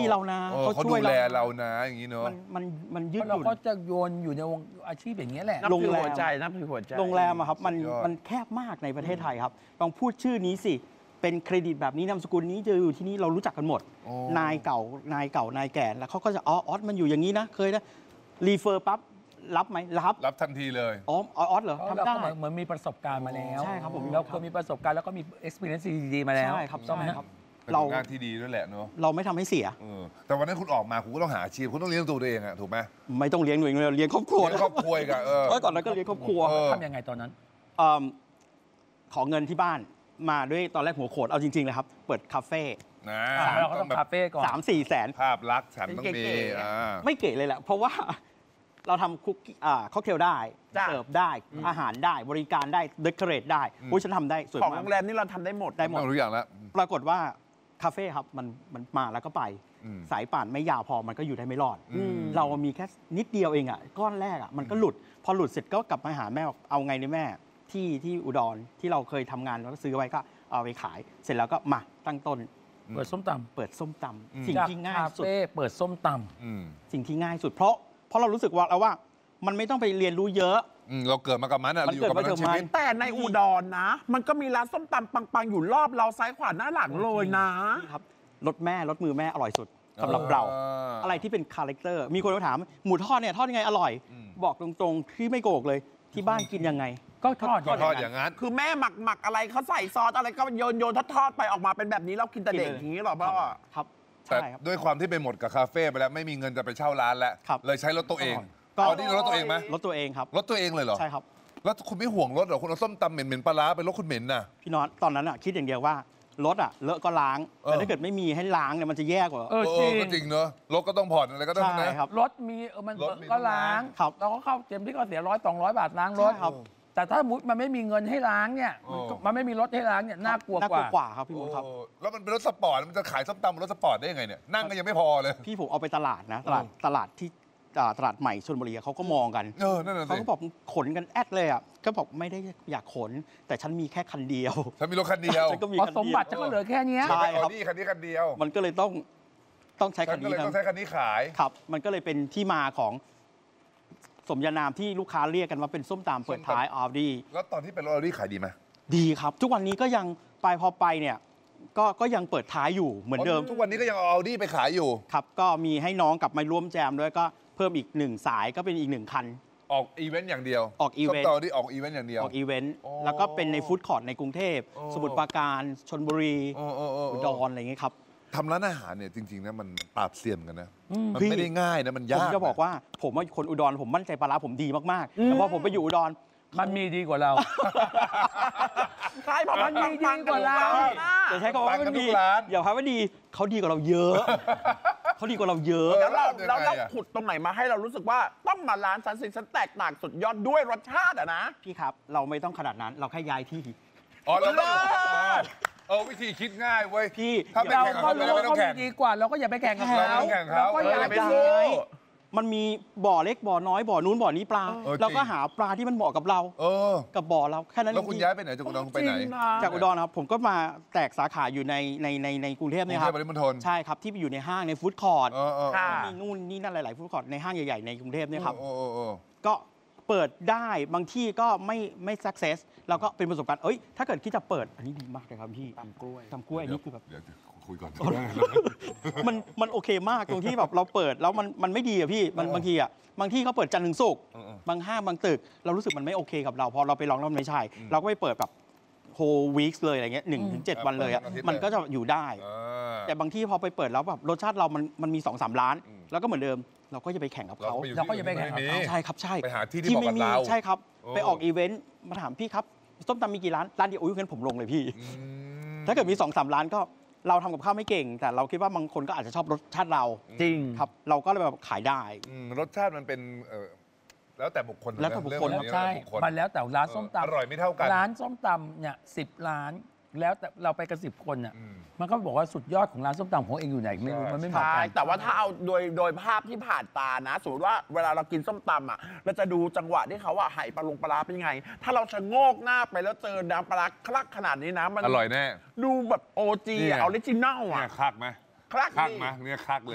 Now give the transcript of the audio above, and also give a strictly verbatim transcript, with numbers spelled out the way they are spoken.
เรานะเขาช่วยดูแลเรานะอย่างนี้เนาะมันมันมันยืดหยุ่นเราก็จะโยนอยู่ในวงอาชีพอย่างนี้แหละโรงแรมหัวใจนับถือหัวใจโรงแรมอะครับมันมันแคบมากในประเทศไทยครับลองพูดชื่อนี้สิเป็นเครดิตแบบนี้นามสกุลนี้จะอยู่ที่นี่เรารู้จักกันหมดนายเก่านายเก่านายแก่แล้วเขาก็จะอ๋อออสมันอยู่อย่างนี้นะเคยนะรีเฟอร์ปั๊บรับไหมรับรับทันทีเลยอ๋อออสเหรอทำได้เหมือนมีประสบการณ์มาแล้วใช่ครับผมเราเคยมีประสบการณ์แล้วก็มี experience ดีๆมาแล้วใช่ครับใช่ครับเป็นผลงานที่ดีด้วยแหละเนาะเราไม่ทำให้เสียแต่วันนั้นคุณออกมาคุณก็ต้องหาอาชีพคุณต้องเลี้ยงตัวเองอะถูกไหมไม่ต้องเลี้ยงหน่วยเลี้ยงครอบครัวเลี้ยงครอบครัวกันเออก่อนนั้นก็เลี้ยงครอบครัวทำยังไงตอนนั้นขอเงินที่บ้านมาด้วยตอนแรกหัวโขดเอาจริงๆเลยครับเปิดคาเฟ่นะเราก็ต้องคาเฟ่ก่อนสามสี่แสนภาพลักษณ์ฉันต้องมีไม่เก๋เลยแหละเพราะว่าเราทำคุกอ่าค็อกเทลได้เสิร์ฟได้อาหารได้บริการได้เดคอเรทได้โอ้ฉันทำได้สวยมากของโรงแรมนี่เราทำได้หมดได้หมดทุกอย่างแล้วปรากฏว่าคาเฟ่ครับมันมันมาแล้วก็ไปสายป่านไม่ยาวพอมันก็อยู่ได้ไม่รอดเรามีแค่นิดเดียวเองอ่ะก้อนแรกอ่ะมันก็หลุดพอหลุดเสร็จก็กลับมาหาแม่เอาไงในแม่ที่ที่อุดรที่เราเคยทำงานแล้วก็ซื้อไว้ก็เอาไปขายเสร็จแล้วก็มาตั้งต้นเปิดส้มตำเปิดส้มตำสิ่งที่ง่ายสุดเปิดส้มตำสิ่งที่ง่ายสุดเพราะเพราะเรารู้สึกว่าแล้วว่ามันไม่ต้องไปเรียนรู้เยอะเราเกิดมากับมันอะเราอยู่กับมันชีวิตแต่ในอุดรนะมันก็มีร้านส้มตำปังๆอยู่รอบเราซ้ายขวาหน้าหลังเลยนะครับรสแม่รสมือแม่อร่อยสุดสำหรับเราอะไรที่เป็นคาแรคเตอร์มีคนมาถามหมูทอดเนี่ยทอดยังไงอร่อยบอกตรงๆที่ไม่โกหกเลยที่บ้านกินยังไงก็ทอดก็ทอดอย่างนั้นคือแม่หมักหมักอะไรเขาใส่ซอสอะไรก็โยนโยนทอดทอดไปออกมาเป็นแบบนี้เรากินแต่เด็กอย่างนี้หรอพ่อครับแต่ด้วยความที่ไปหมดกับคาเฟ่ไปแล้วไม่มีเงินจะไปเช่าร้านแล้วเลยใช้รถตัวเองตอนนี้รถตัวเองไหมรถตัวเองครับรถตัวเองเลยเหรอใช่ครับแล้วคุณไม่ห่วงรถเหรอคุณเอาส้มตำเหม็นๆปลาร้าไปรถคุณเหม็นน่ะพี่น้องตอนนั้นอ่ะคิดอย่างเดียวว่ารถอ่ะเลอะก็ล้างแต่ถ้าเกิดไม่มีให้ล้างเนี่ยมันจะแย่กว่าเออจริงเนอะรถก็ต้องผ่อนอะไรก็ต้องนะครับรถมีเออมันก็ล้างเราก็เข้าเต็มที่ก็เสียร้อยสองร้อยบาทล้างรถแต่ถ้ามุดมันไม่มีเงินให้ล้างเนี่ยมันไม่มีรถให้ล้างเนี่ยน่ากลัวกว่าน่ากลัวกว่าครับพี่มุ้งครับแล้วมันเป็นรถสปอร์ตมันจะขายส้มตำรถสปอร์ตได้ยังไงเนี่ยนั่งก็ยังไม่พอเลยพี่ผมเอาไปตลาดนะตลาดตลาดที่ตลาดใหม่ชลบุรีเขาก็มองกันเขาก็บอกขนกันแอดเลยอ่ะก็บอกไม่ได้อยากขนแต่ฉันมีแค่คันเดียวฉันมีรถคันเดียวฉันก็มีสมบัติฉันก็เหลือแค่นี้ใช่ครับคันนี้คันเดียวมันก็เลยต้องต้องใช้คันนี้ต้องใช้คันนี้ขายครับมันก็เลยเป็นที่มาของสมญานามที่ลูกค้าเรียกกันว่าเป็นส้มตำเปิดท้ายออดี้แล้วตอนที่เป็นรถออดี้ขายดีไหมดีครับทุกวันนี้ก็ยังไปพอไปเนี่ยก็ก็ยังเปิดท้ายอยู่เหมือนเดิมทุกวันนี้ก็ยังเอาออดี้ไปขายอยู่ครับก็มีให้น้องกลับมาร่วมแจมด้วยก็เพิ่มอีกหนึ่งสายก็เป็นอีกหนึ่งคันออกอีเวนต์อย่างเดียวออกอีเวนต์ตอนที่ออกอีเวนต์อย่างเดียวออกอีเวนต์แล้วก็เป็นในฟู้ดคอร์ทในกรุงเทพสมุทรปราการชลบุรีอุดรอะไรอย่างเงี้ยครับทำร้านอาหารเนี่ยจริงๆนะมันปราบเซียนกันนะมันไม่ได้ง่ายนะมันยากผมจะบอกว่าผมว่าคนอุดรผมมั่นใจปลาร้าผมดีมากๆแต่พอผมไปอยู่อุดรมันมีดีกว่าเราใช่เพราะมันมีดีกว่าเราอย่าใช้คำว่ามันดีอย่าพาว่าดีเขาดีกว่าเราเยอะเขาดีกว่าเราเยอะแล้วเราแล้วเราขุดตรงไหนมาให้เรารู้สึกว่าต้องมาร้านสันสิฉันแตกต่างสุดยอดด้วยรสชาติอะนะพี่ครับเราไม่ต้องขนาดนั้นเราแค่ย้ายที่อ๋อเราเออวิธีคิดง่ายเว้ยพี่เราก็รู้ว่าเขาดีกว่าเราก็อย่าไปแข่งกับเขาเราก็อย่าไปสู้มันมีบ่อเล็กบ่อน้อยบ่อนู้นบ่อนี้ปลาเราก็หาปลาที่มันเหมาะกับเราเออกับบ่อเราแค่นั้นแล้วคุณย้ายไปไหนจากอุดรไปไหนจากอุดรครับผมก็มาแตกสาขาอยู่ในในในในกรุงเทพเนี่ยครับใช่ครับที่ไปอยู่ในห้างในฟู้ดคอร์ทมีนู่นนี่นั่นหลายๆฟู้ดคอร์ทในห้างใหญ่ๆในกรุงเทพเนี่ยครับก็เปิดได้บางที่ก็ไม่ไม่สักเซสเราก็เป็นประสบการณ์เอ้ยถ้าเกิดคิดจะเปิดอันนี้ดีมากเลยครับพี่ตำกล้วยตำกล้วยอันนี้คือแบบคุยก่อนมันมันโอเคมากตรงที่แบบเราเปิดแล้วมันมันไม่ดีอะพี่มันบางทีอะบางที่เขาเปิดจันทร์ถึงศุกร์บางห้างบางตึกเรารู้สึกมันไม่โอเคกับเราพอเราไปลองแล้วมันไม่ใช่เราก็ไปเปิดแบบโฮวีคเลยอะไรเงี้ยหนึ่งถึงเจ็ดวันเลยอะมันก็จะอยู่ได้แต่บางที่พอไปเปิดแล้วแบบรสชาติเรามันมันมีสองสามร้านแล้วก็เหมือนเดิมเราก็จะไปแข่งกับเขาเราก็จะไปแข่งกับเขาใช่ครับใช่ไปหาที่ที่ไม่มีใช่ครับไปออกอีเวนต์มาถามพี่ครับส้มตำมีกี่ร้านร้านเดียวอุ้ยงั้นผมลงเลยพี่ถ้าเกิดมีสองสามร้านก็เราทำกับข้าวไม่เก่งแต่เราคิดว่าบางคนก็อาจจะชอบรสชาติเราจริงครับเราก็เลยแบบขายได้รสชาติมันเป็นแล้วแต่บุคคลแล้วแต่บุคคลใช่มันแล้วแต่ร้านส้มตำอร่อยไม่เท่ากันร้านส้มตำเนี่ยสิบร้านแล้วแต่เราไปกันสิบคนอ่ะมันก็บอกว่าสุดยอดของร้านส้มตำของเองอยู่ไหนไม่รู้มันไม่เหมือนกันแต่ว่าถ้าเอาโดยโดยภาพที่ผ่านตานะสมมติว่าเวลาเรากินส้มตำอ่ะเราจะดูจังหวะที่เขาว่าไหปลาลงปลาเป็นยังไงถ้าเราชะโงกหน้าไปแล้วเจอน้ำปลาคลักขนาดนี้นะมันอร่อยแน่ดูแบบโอจีออริจินัลอ่ะคลักไหมคลักไหมเนี่ยคลักเลย